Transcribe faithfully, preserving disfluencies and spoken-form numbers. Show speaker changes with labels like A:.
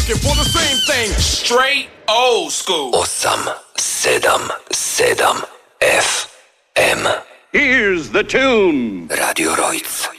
A: looking for the same thing.
B: Straight old school.
C: osam sedam sedam F M.
D: Here's the tune.
C: Radio Rojc.